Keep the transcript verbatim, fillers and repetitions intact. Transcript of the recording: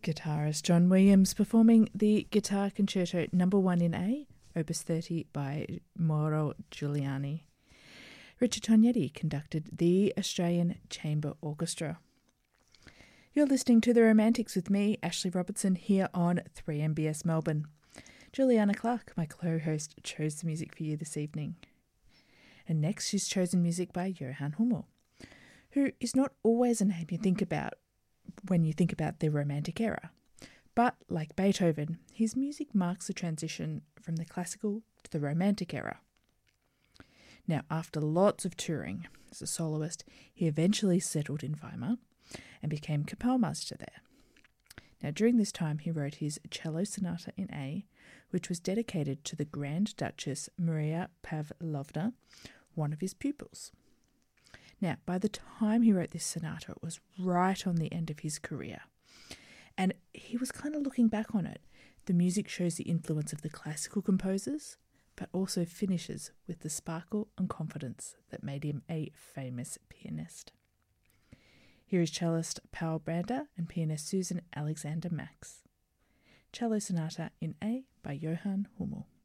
Guitarist John Williams performing the Guitar Concerto Number One in A, Opus thirty by Mauro Giuliani. Richard Tognetti conducted the Australian Chamber Orchestra. You're listening to The Romantics with me, Ashley Robertson, here on three M B S Melbourne. Juliana Clark, my co-host, chose the music for you this evening. And next she's chosen music by Johann Hummel, who is not always a name you think about when you think about the Romantic era. But like Beethoven, his music marks the transition from the classical to the Romantic era. Now, after lots of touring as a soloist, he eventually settled in Weimar and became Kapellmeister there. Now, during this time, he wrote his Cello Sonata in A, which was dedicated to the Grand Duchess Maria Pavlovna, one of his pupils. Now, by the time he wrote this sonata, it was right on the end of his career. And he was kind of looking back on it. The music shows the influence of the classical composers, but also finishes with the sparkle and confidence that made him a famous pianist. Here is cellist Paul Brander and pianist Susan Alexander Max. Cello Sonata in A by Johann Hummel.